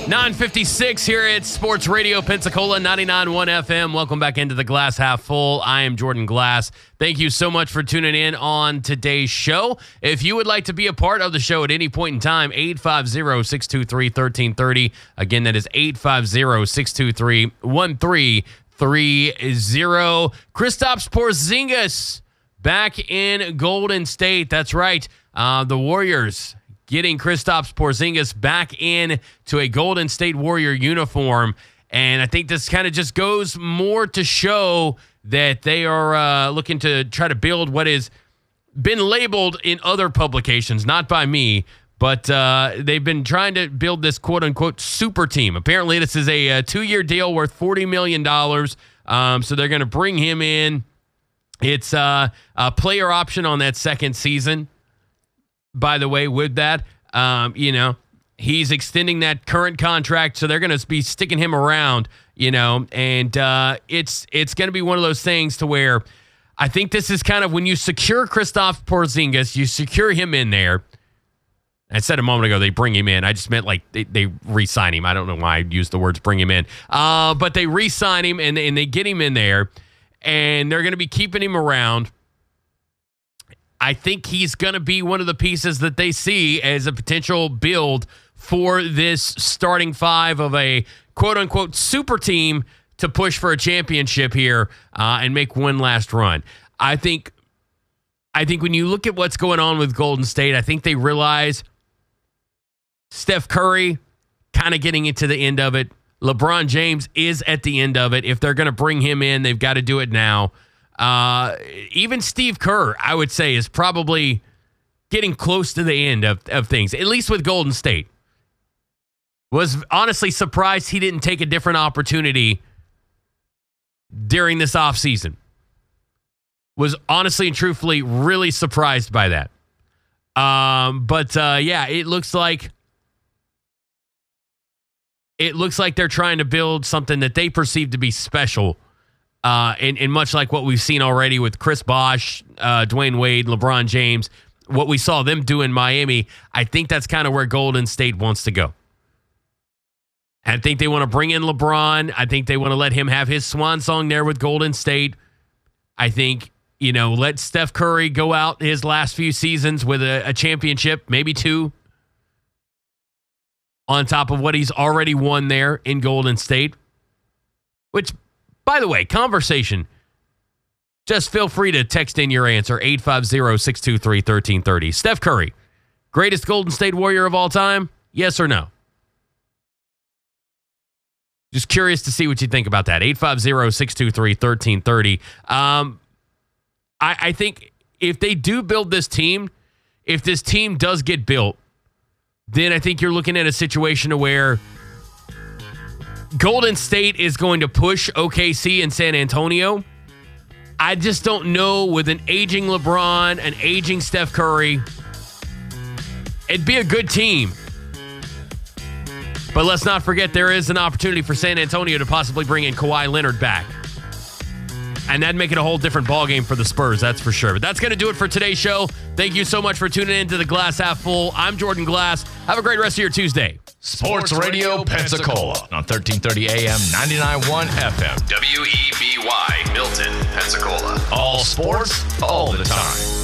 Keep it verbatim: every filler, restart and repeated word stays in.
nine fifty-six here at Sports Radio Pensacola, ninety-nine point one F M. Welcome back into the Glass Half Full. I am Jordan Glass. Thank you so much for tuning in on today's show. If you would like to be a part of the show at any point in time, eight five zero, six two three, one three three zero. Again, that is eight five zero, six two three, one three three zero. Kristaps Porzingis back in Golden State. That's right. Uh, the Warriors getting Kristaps Porzingis back in to a Golden State Warrior uniform. And I think this kind of just goes more to show that they are uh, looking to try to build what has been labeled in other publications, not by me, but uh, they've been trying to build this quote-unquote super team. Apparently, this is a, a two-year deal worth forty million dollars. Um, so they're going to bring him in. It's uh, a player option on that second season. By the way, with that, um, you know, he's extending that current contract, so they're going to be sticking him around, you know, and uh, it's it's going to be one of those things to where I think this is kind of when you secure Kristaps Porzingis, you secure him in there. I said a moment ago they bring him in. I just meant like they, they re-sign him. I don't know why I used the words bring him in. Uh, but they re-sign him and, and they get him in there, and they're going to be keeping him around. I think he's going to be one of the pieces that they see as a potential build for this starting five of a quote-unquote super team to push for a championship here uh, and make one last run. I think, I think when you look at what's going on with Golden State, I think they realize Steph Curry kind of getting into the end of it. LeBron James is at the end of it. If they're going to bring him in, they've got to do it now. Uh, even Steve Kerr, I would say, is probably getting close to the end of, of things, at least with Golden State. Was honestly surprised he didn't take a different opportunity during this offseason. Was honestly and truthfully really surprised by that. Um, but uh, yeah, it looks like it looks like they're trying to build something that they perceive to be special. Uh, and, and much like what we've seen already with Chris Bosh, uh, Dwayne Wade, LeBron James, what we saw them do in Miami, I think that's kind of where Golden State wants to go. I think they want to bring in LeBron. I think they want to let him have his swan song there with Golden State. I think, you know, let Steph Curry go out his last few seasons with a, a championship, maybe two, on top of what he's already won there in Golden State, which, by the way, conversation, just feel free to text in your answer, eight five zero, six two three, one three three zero. Steph Curry, greatest Golden State Warrior of all time? Yes or no? Just curious to see what you think about that. eight five zero, six two three, one three three zero. Um, I, I think if they do build this team, if this team does get built, then I think you're looking at a situation where Golden State is going to push O K C and San Antonio. I just don't know with an aging LeBron, an aging Steph Curry. It'd be a good team. But let's not forget there is an opportunity for San Antonio to possibly bring in Kawhi Leonard back. And that'd make it a whole different ballgame for the Spurs, that's for sure. But that's going to do it for today's show. Thank you so much for tuning in to the Glass Half Full. I'm Jordan Glass. Have a great rest of your Tuesday. Sports Radio Pensacola on thirteen thirty A M, ninety-nine point one F M. W E B Y, Milton, Pensacola. All sports, all the time.